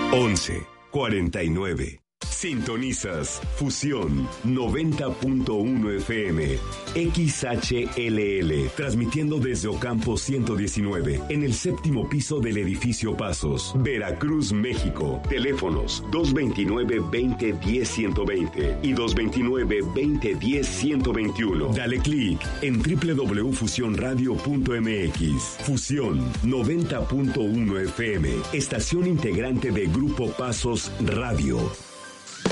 1149. Sintonizas Fusión 90.1 FM, XHLL, transmitiendo desde Ocampo 119, en el séptimo piso del edificio Pasos, Veracruz, México. Teléfonos 229-2010-120 y 229-2010-121. Dale clic en www.fusionradio.mx. Fusión 90.1 FM, estación integrante de Grupo Pasos Radio.